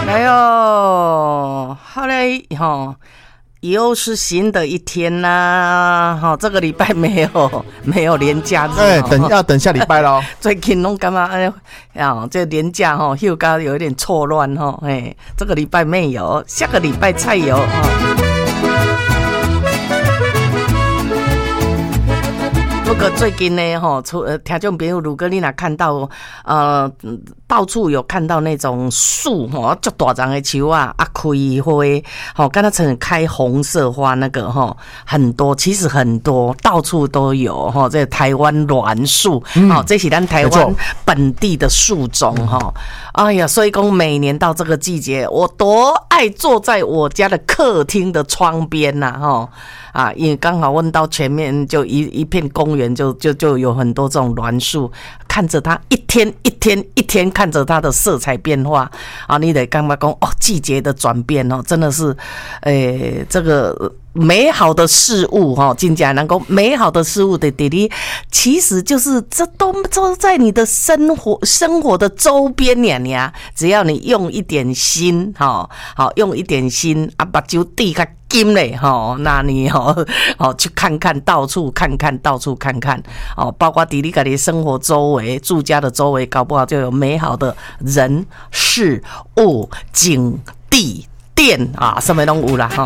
哎呦，好嘞哈，又是新的一天啦！哈，这个礼拜没有连假日， 哎，等下礼拜咯。 最近拢干嘛？哎呀，这连假哈，休假有一点错乱哈。哎，这个礼拜没有，下个礼拜才有哈。不过最近呢，听众朋友，如果你若看到到处有看到那种树足大丛的树啊，开花，刚才曾开红色花那个很多，其实很多，到处都有这台湾栾树，这是咱台湾本地的树种哎呀，所以讲每年到这个季节，我多爱坐在我家的客厅的窗边呐，因为刚好问到前面就一片公园，就有很多这种栾树，看着它一天看着它的色彩变化啊，你得感觉讲季节的转变真的是，这个美好的事物真的能够美好的事物的你其实就是这都在你的生活的周边呀，只要你用一点心用一点心啊，把酒滴开金嘞那你去看看，到处看看包括在你自己生活周围住家的周围，搞不好就有美好的人事物景地店啊，什么都有啦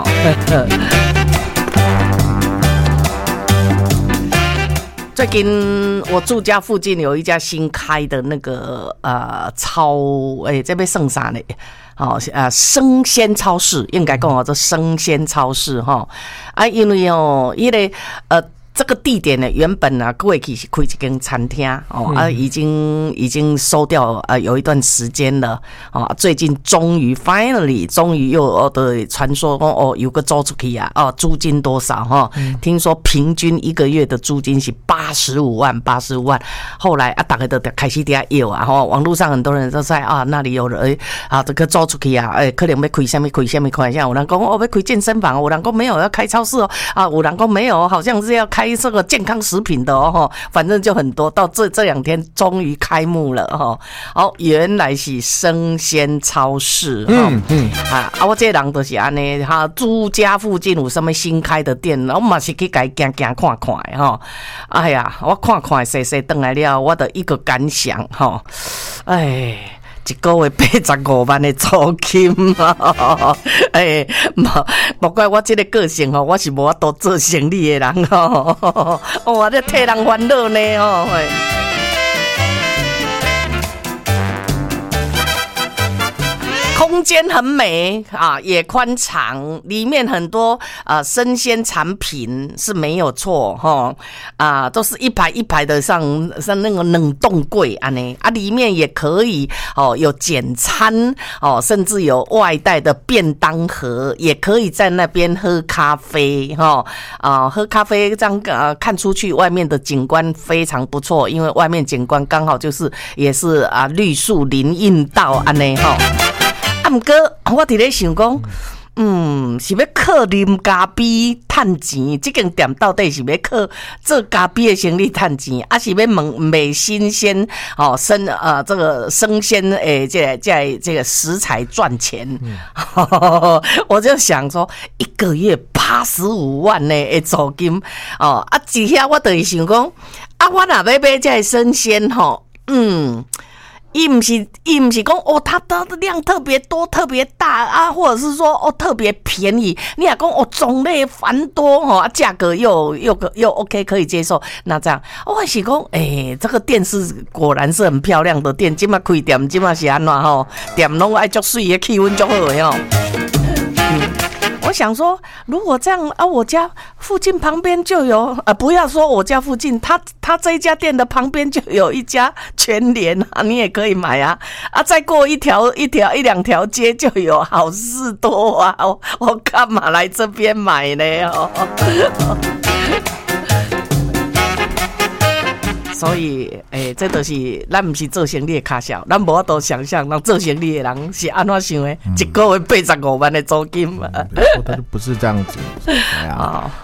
最近我住家附近有一家新开的那个这边剩啥呢？生鲜超市应该讲这生鲜超市因为这个地点呢，原本呢，过去是开一间餐厅已经收掉有一段时间了最近终于又的传说有个租出去租金多少听说平均一个月的租金是85万，后来大家都开始在要网络上很多人都在那里有人这个租出去可能要开什么款项，有人讲要开健身房，有人讲没有要开超市有人讲没有，好像是要开这个健康食品的反正就很多，到这两天终于开幕了原来是生鲜超市我这人就是安尼住家附近有什么新开的店，我嘛是去给他走看哎呀，我看细细回来了，我的一个感想一个月85万的租金莫怪我这个个性我是无法度做生意的人我这替人烦恼呢空间很美也宽敞，里面很多生鲜产品是没有错都是一排一排的像那个冷冻柜里面也可以有简餐甚至有外带的便当盒，也可以在那边喝咖啡喝咖啡这样看出去外面的景观非常不错，因为外面景观刚好也是绿树林荫道不过我在想说是要靠啉咖啡赚钱，这间店到底是要靠做咖啡的生意赚钱，还是要卖新鲜这个生鲜这个食材赚钱我就想说一个月85万的租金这下我就想说我若要买这个生鲜伊不是讲它的量特别多特别大或者是说特别便宜，你也讲种类繁多价格又 OK 可以接受，那这样我是讲这个店是果然是很漂亮的店，现在开店现在是怎样店拢爱足水的，气氛足好的我想说，如果这样我家附近旁边就有不要说我家附近，他这一家店的旁边就有一家全联你也可以买再过一两条街就有好事多我干嘛来这边买呢所以这就是咱不是做生意的卡小，咱无法度想象咱做生意的人是安怎想的一个月85万的租金他就不是这样子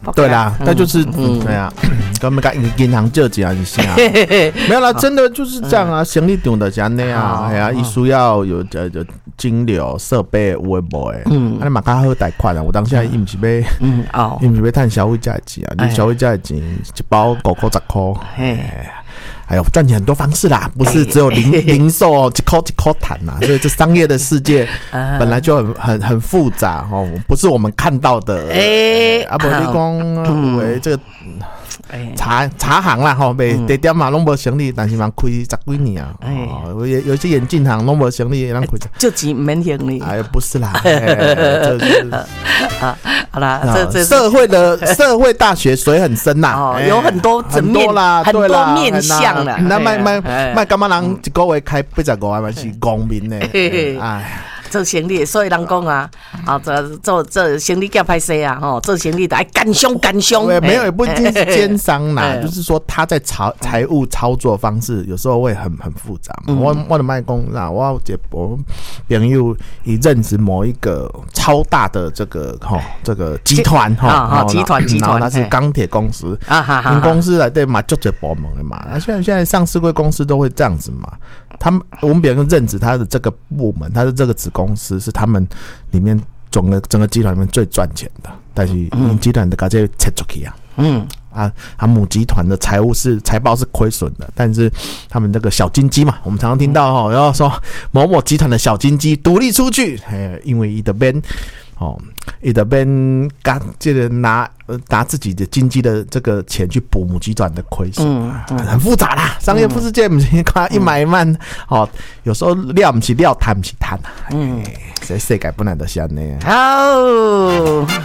对啦，那就是对啊，根本跟银行借钱一下，没有啦，真的就是这样啊，行李场的这样那样，哎呀，需要有金流设备有的没的，你嘛较好贷款啊，我当下伊不是要，伊不是要赚消费者的钱啊，你消费者的钱一包5块10块，还有赚钱很多方式啦，不是只有零售一块谈呐，所以这商业的世界本来就很复杂哦，不是我们看到的。不你讲为这个茶行啦吼，卖地点嘛拢无生意，但是嘛开10几年啊。有些眼镜行拢无生意，咱开就钱唔免生意。 不是啦，这是好啦，这社会大学水很深呐， 有很多层面啦，很多面向啦。 那卖干嘛人一个月开85万嘛是公民呢？哎。 做生意，所以人讲啊，做生意叫歹势啊，做生意得爱干凶。 没有，也不一定是奸商啦，就是说他在财务操作方式有时候会很复杂。我的卖公啦，我有朋友也认识某一个超大的这个集团集团，它是钢铁公司，公司来对嘛，就这部门的嘛。现在上市柜公司都会这样子嘛。我们别人认知他的这个部门，他的这个子公司是他们里面整个集团里面最赚钱的，但是集团的把这切出去啊，母集团的财报是亏损的，但是他们这个小金鸡嘛，我们常常听到然后说某某集团的小金鸡独立出去，因为他们伊的边这个拿自己的经济的这个钱去补母集团的亏损，很复杂啦。商业世界不是看一买一卖，有时候料不是料，谈不是谈，世界本来就是这样。 好。